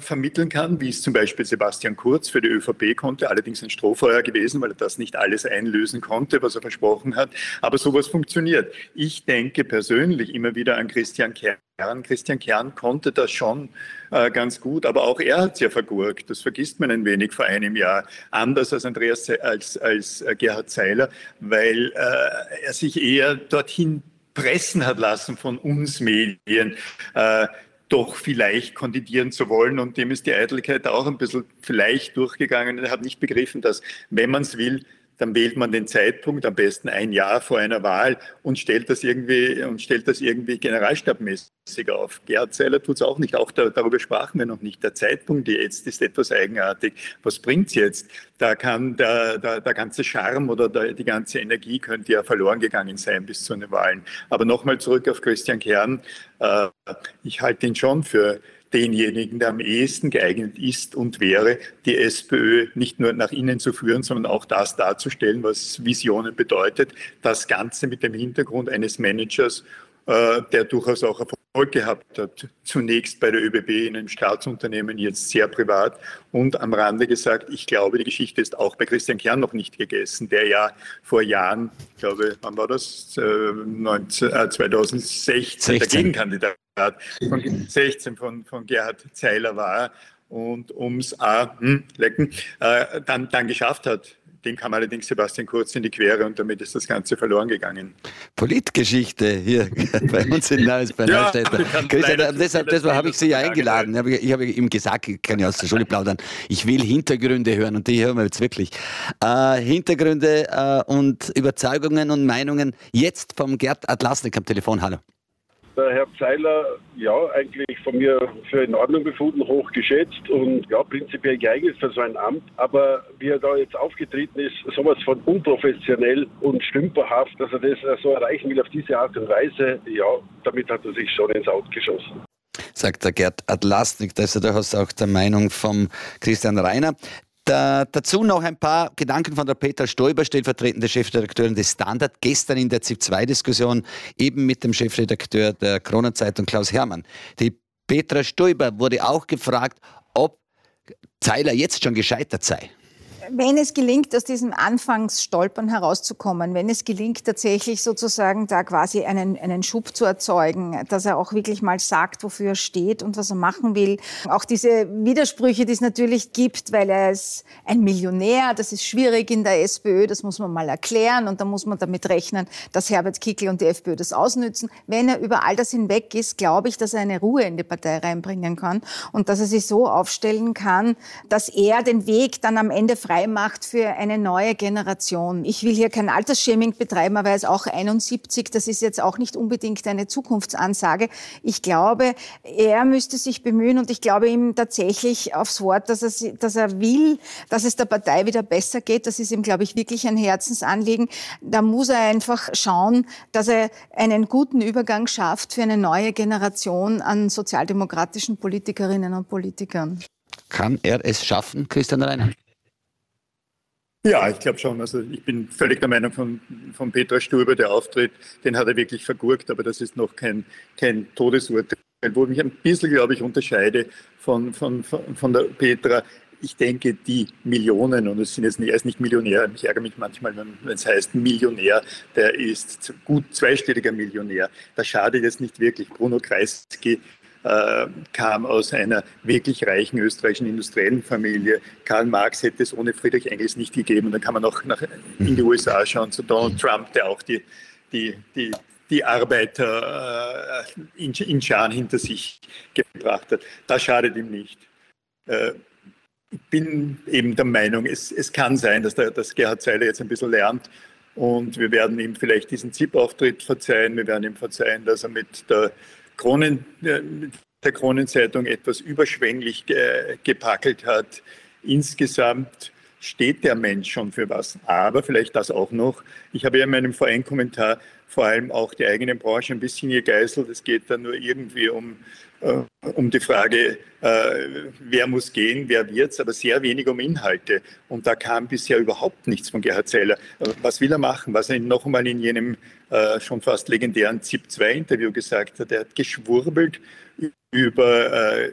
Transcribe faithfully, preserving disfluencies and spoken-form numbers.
vermitteln kann, wie es zum Beispiel Sebastian Kurz für die ÖVP konnte, allerdings ein Strohfeuer gewesen, weil er das nicht alles einlösen konnte, was er versprochen hat. Aber sowas funktioniert. Ich denke persönlich immer wieder an Christian Kern. Christian Kern konnte das schon äh, ganz gut, aber auch er hat es ja vergurkt. Das vergisst man ein wenig vor einem Jahr. Anders als Andreas, als, als äh, Gerhard Seiler, weil äh, er sich eher dorthin pressen hat lassen von uns Medien, äh, doch vielleicht kandidieren zu wollen. Und dem ist die Eitelkeit auch ein bisschen vielleicht durchgegangen. Er hat nicht begriffen, dass, wenn man es will, dann wählt man den Zeitpunkt, am besten ein Jahr vor einer Wahl und stellt das irgendwie, und stellt das irgendwie generalstabmäßig auf. Gerhard Seiler tut es auch nicht. Auch da, darüber sprachen wir noch nicht. Der Zeitpunkt jetzt ist etwas eigenartig. Was bringt's jetzt? Da kann der, der, der ganze Charme oder der, die ganze Energie könnte ja verloren gegangen sein bis zu den Wahlen. Aber nochmal zurück auf Christian Kern. Äh, ich halte ihn schon für denjenigen, der am ehesten geeignet ist und wäre, die SPÖ nicht nur nach innen zu führen, sondern auch das darzustellen, was Visionen bedeutet. Das Ganze mit dem Hintergrund eines Managers, äh, der durchaus auch Erfolg gehabt hat. Zunächst bei der ÖBB in einem Staatsunternehmen, jetzt sehr privat. Und am Rande gesagt, ich glaube, die Geschichte ist auch bei Christian Kern noch nicht gegessen, der ja vor Jahren, ich glaube, wann war das? Äh, neunzehn, äh, zweitausendsechzehn, der Gegenkandidat von sechzehn von, von Gerhard Seiler war und ums A hm, lecken äh, dann, dann geschafft hat. Den kam allerdings Sebastian Kurz in die Quere und damit ist das Ganze verloren gegangen. Politgeschichte hier bei uns in Neues bei ja, Neustädter. Christian, deshalb, deshalb habe ich Sie ja eingeladen. Ich habe ihm gesagt, ich kann ja aus der Schule plaudern, ich will Hintergründe hören und die hören wir jetzt wirklich. Äh, Hintergründe äh, und Überzeugungen und Meinungen jetzt vom Gerd Adlasnik am Telefon. Hallo. Der Herr Seiler, ja, eigentlich von mir für in Ordnung befunden, hoch geschätzt und ja, prinzipiell geeignet für so ein Amt. Aber wie er da jetzt aufgetreten ist, sowas von unprofessionell und stümperhaft, dass er das so erreichen will auf diese Art und Weise, ja, damit hat er sich schon ins Out geschossen. Sagt der Gerd Adlasnik, da ist er durchaus auch der Meinung vom Christian Rainer. Da, dazu noch ein paar Gedanken von der Petra Stoiber, stellvertretende Chefredakteurin des Standard, gestern in der ZIP zwei Diskussion eben mit dem Chefredakteur der Kronenzeitung Klaus Hermann. Die Petra Stoiber wurde auch gefragt, ob Seiler jetzt schon gescheitert sei. Wenn es gelingt, aus diesem Anfangsstolpern herauszukommen, wenn es gelingt, tatsächlich sozusagen da quasi einen, einen Schub zu erzeugen, dass er auch wirklich mal sagt, wofür er steht und was er machen will. Auch diese Widersprüche, die es natürlich gibt, weil er ist ein Millionär, das ist schwierig in der SPÖ, das muss man mal erklären und da muss man damit rechnen, dass Herbert Kickl und die FPÖ das ausnützen. Wenn er über all das hinweg ist, glaube ich, dass er eine Ruhe in die Partei reinbringen kann und dass er sich so aufstellen kann, dass er den Weg dann am Ende frei macht für eine neue Generation. Ich will hier kein Altersshaming betreiben, aber er ist auch einundsiebzig. Das ist jetzt auch nicht unbedingt eine Zukunftsansage. Ich glaube, er müsste sich bemühen und ich glaube ihm tatsächlich aufs Wort, dass er, dass er will, dass es der Partei wieder besser geht. Das ist ihm, glaube ich, wirklich ein Herzensanliegen. Da muss er einfach schauen, dass er einen guten Übergang schafft für eine neue Generation an sozialdemokratischen Politikerinnen und Politikern. Kann er es schaffen, Christian Rainer? Ja, ich glaube schon. Also ich bin völlig der Meinung von, von Petra Stoiber, der Auftritt, den hat er wirklich vergurkt, aber das ist noch kein, kein Todesurteil. Wo ich mich ein bisschen, glaube ich, unterscheide von, von, von, von der Petra. Ich denke, die Millionen, und es sind jetzt nicht, er ist nicht Millionär, ich ärgere mich manchmal, wenn es heißt Millionär, der ist gut zweistelliger Millionär. Das schadet jetzt nicht wirklich. Bruno Kreisky kam aus einer wirklich reichen österreichischen industriellen Familie. Karl Marx hätte es ohne Friedrich Engels nicht gegeben. Und dann kann man auch nach, in die U S A schauen, zu Donald Trump, der auch die, die, die, die Arbeiter äh, in, in Scharen hinter sich gebracht hat. Das schadet ihm nicht. Äh, ich bin eben der Meinung, es, es kann sein, dass, der, dass Gerhard Seiler jetzt ein bisschen lernt. Und wir werden ihm vielleicht diesen ZIP-Auftritt verzeihen. Wir werden ihm verzeihen, dass er mit der Kronen, der Kronenzeitung etwas überschwänglich ge, gepackelt hat. Insgesamt steht der Mensch schon für was. Aber vielleicht das auch noch. Ich habe ja in meinem V N-Kommentar vor allem auch die eigene Branche ein bisschen gegeißelt. Es geht da nur irgendwie um, äh, um die Frage, äh, wer muss gehen, wer wird's, aber sehr wenig um Inhalte. Und da kam bisher überhaupt nichts von Gerhard Seiler. Was will er machen? Was er noch einmal in jenem äh, schon fast legendären ZIP zwei Interview gesagt hat, er hat geschwurbelt über äh,